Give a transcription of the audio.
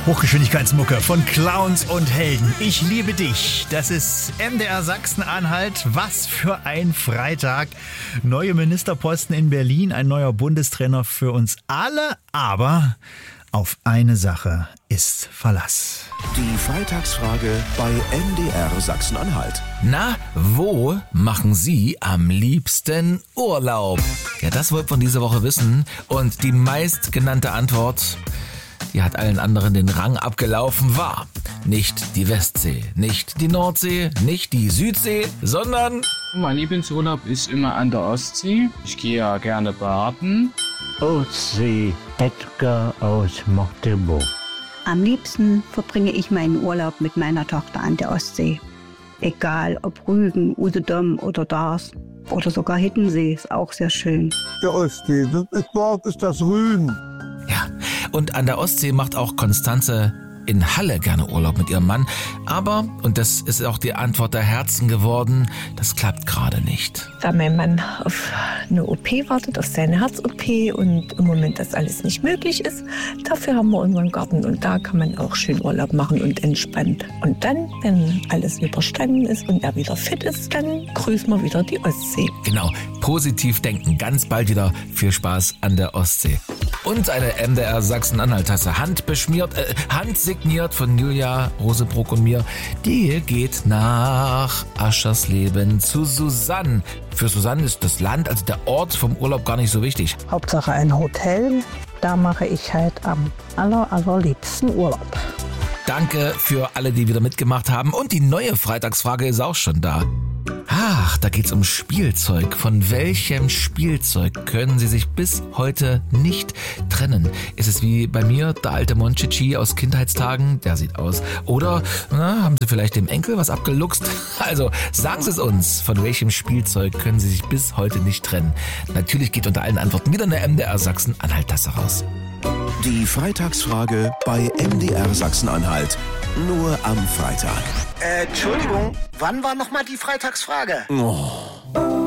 Hochgeschwindigkeitsmucke von Clowns und Helden. Ich liebe dich. Das ist MDR Sachsen-Anhalt. Was für ein Freitag. Neue Ministerposten in Berlin, ein neuer Bundestrainer für uns alle. Aber auf eine Sache ist Verlass. Die Freitagsfrage bei MDR Sachsen-Anhalt. Na, wo machen Sie am liebsten Urlaub? Ja, das wollt man diese Woche wissen. Und die meistgenannte Antwort, die hat allen anderen den Rang abgelaufen, war nicht die Westsee, nicht die Nordsee, nicht die Südsee, sondern... Mein Lieblingsurlaub ist immer an der Ostsee. Ich gehe ja gerne baden. Ostsee, Edgar aus Magdeburg. Am liebsten verbringe ich meinen Urlaub mit meiner Tochter an der Ostsee. Egal ob Rügen, Usedom oder Dars oder sogar Hiddensee ist auch sehr schön. Der Ostsee, ist das Rügen. Ja, und an der Ostsee macht auch Konstanze in Halle gerne Urlaub mit ihrem Mann. Aber, und das ist auch die Antwort der Herzen geworden, das klappt gerade nicht. Da mein Mann auf eine OP wartet, auf seine Herz-OP und im Moment das alles nicht möglich ist, dafür haben wir unseren Garten und da kann man auch schön Urlaub machen und entspannt. Und dann, wenn alles überstanden ist und er wieder fit ist, dann grüßen wir wieder die Ostsee. Genau, positiv denken, ganz bald wieder viel Spaß an der Ostsee. Und eine MDR Sachsen-Anhalt-Tasse, handsigniert von Julia Rosebruck und mir. Die geht nach Aschersleben zu Susanne. Für Susanne ist das Land, also der Ort vom Urlaub gar nicht so wichtig. Hauptsache ein Hotel, da mache ich halt am allerliebsten Urlaub. Danke für alle, die wieder mitgemacht haben. Und die neue Freitagsfrage ist auch schon da. Ach, da geht's um Spielzeug. Von welchem Spielzeug können Sie sich bis heute nicht trennen? Ist es wie bei mir der alte Monchichi aus Kindheitstagen? Der sieht aus. Oder haben Sie vielleicht dem Enkel was abgeluchst? Also sagen Sie es uns. Von welchem Spielzeug können Sie sich bis heute nicht trennen? Natürlich geht unter allen Antworten wieder eine MDR Sachsen-Anhalt-Tasse raus. Die Freitagsfrage bei MDR Sachsen-Anhalt. Nur am Freitag. Entschuldigung, wann war nochmal die Freitagsfrage? Oh.